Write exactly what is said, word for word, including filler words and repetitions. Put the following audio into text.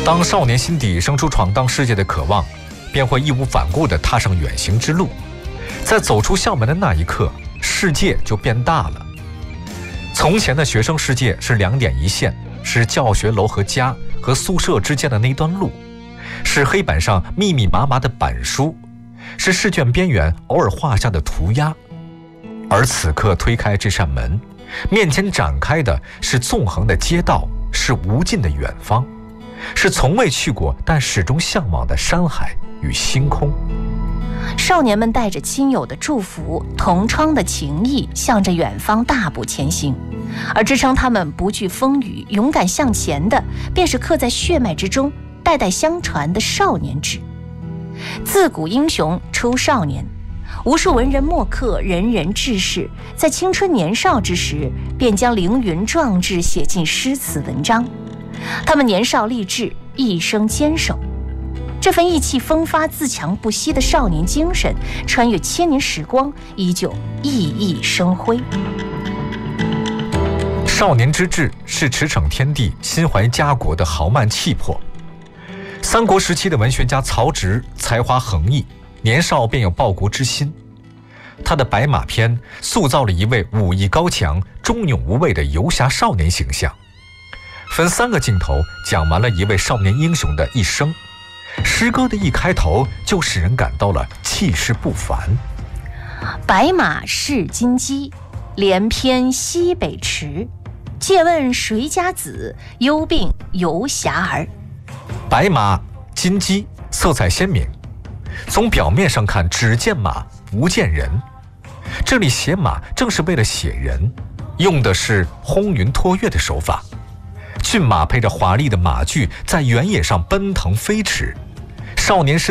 当少年心底生出闯荡世界的渴望，便会义无反顾地踏上远行之路。在走出校门的那一刻，世界就变大了。从前的学生世界是两点一线，是教学楼和家和宿舍之间的那段路，是黑板上密密麻麻的板书，是试卷边缘偶尔画下的涂鸦。而此刻推开这扇门，面前展开的是纵横的街道，是无尽的远方，是从未去过但始终向往的山海与星空。 少年们带着亲友的祝福，同窗的情谊，向着远方大步前行。而支撑他们不惧风雨、勇敢向前的，便是刻在血脉之中、代代相传的少年志。自古英雄出少年，无数文人墨客、仁人志士，在青春年少之时，便将凌云壮志写进诗词文章。他们年少立志，一生坚守。这份意气风发、自强不息的少年精神，穿越千年时光，依旧熠熠生辉。 少年之志是驰骋天地、心怀家国的豪迈气魄。三国时期的文学家曹植才华横溢，年少便有报国之心。他的《白马篇》塑造了一位武艺高强、忠勇无畏的游侠少年形象，分三个镜头讲完了一位少年英雄的一生。诗歌的一开头就使人感到了气势不凡。 白马是金鸡，连篇西北池。借问谁家子，忧病游侠儿。 白马、金鸡，色彩鲜明。从表面上看，只见马不见人。这里写马正是为了写人，用的是轰云托月的手法。骏马配着华丽的马具，在原野上奔腾飞驰。少年身